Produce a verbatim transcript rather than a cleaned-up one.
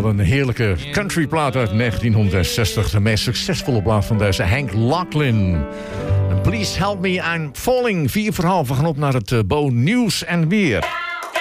Wat een heerlijke countryplaat uit negentienhonderdzestig. De meest succesvolle plaat van deze Hank Locklin. Please help me, I'm falling. Vier voor half. We gaan op naar het uh, Bo Nieuws en weer.